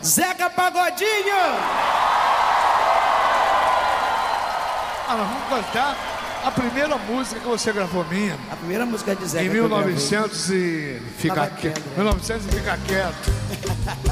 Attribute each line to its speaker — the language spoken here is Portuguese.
Speaker 1: Zeca Pagodinho!
Speaker 2: Nós vamos cantar a primeira música que você gravou minha.
Speaker 1: A primeira música de Zeca
Speaker 2: em 1900 e fica quieto. 1900 e fica quieto.